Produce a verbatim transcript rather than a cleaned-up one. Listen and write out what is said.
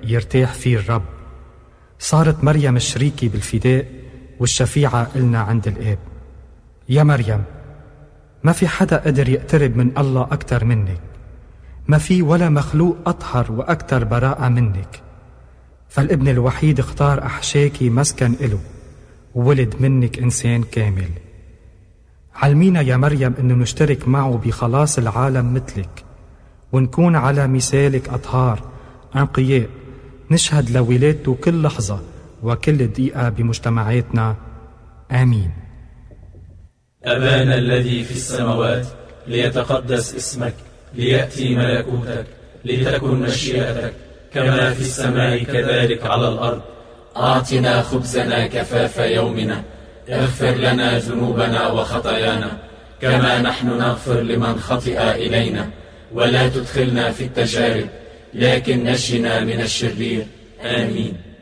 يرتاح فيه الرب. صارت مريم الشريكة بالفداء والشفيعة إلنا عند الآب. يا مريم، ما في حدا قدر يقترب من الله أكتر منك، ما في ولا مخلوق أطهر وأكتر براءة منك. فالابن الوحيد اختار أحشاكي مسكن إله، وولد منك إنسان كامل. علمينا يا مريم أنه نشترك معه بخلاص العالم مثلك، ونكون على مثالك أطهار أنقياء، نشهد لولادته كل لحظة وكل دقيقة بمجتمعاتنا. آمين. أبانا الذي في السماوات، ليتقدس اسمك، ليأتي ملكوتك، لتكن مشيئتك كما في السماء كذلك على الأرض. أعطنا خبزنا كفاف يومنا، اغفر لنا ذنوبنا وخطايانا كما نحن نغفر لمن خطئ إلينا، ولا تدخلنا في التجارب لكن نجنا من الشرير. آمين.